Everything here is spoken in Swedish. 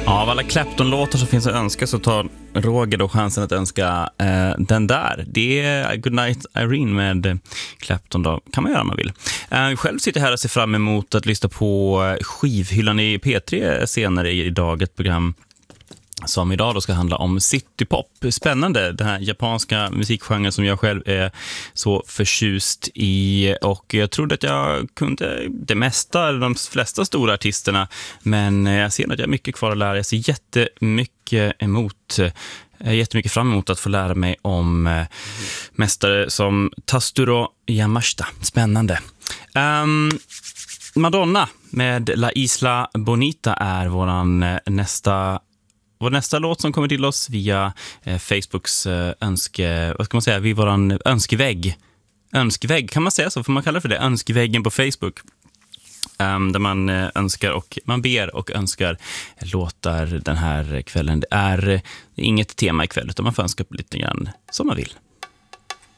Av alla Clapton-låtar som finns att önska så tar Roger då chansen att önska den där. Det är Goodnight Irene med Clapton då. Kan man göra om man vill. Själv sitter jag här och ser fram emot att lyssna på skivhyllan i P3 senare idag. Ett program som idag då ska handla om citypop. Spännande, den här japanska musikgenren som jag själv är så förtjust i. Och jag trodde att jag kunde det mesta, de flesta stora artisterna. Men jag ser att jag har mycket kvar att lära. Jag ser jättemycket fram emot att få lära mig om mästare som Tatsuro Yamashita. Spännande. Madonna med La Isla Bonita är vår nästa låt som kommer till oss via Facebooks vid våran önskevägg. Önskevägg, kan man säga så? Får man kalla det för det? Önskeväggen på Facebook. Där man önskar och man ber och önskar låtar den här kvällen. Det är inget tema ikväll utan man får önska lite grann som man vill.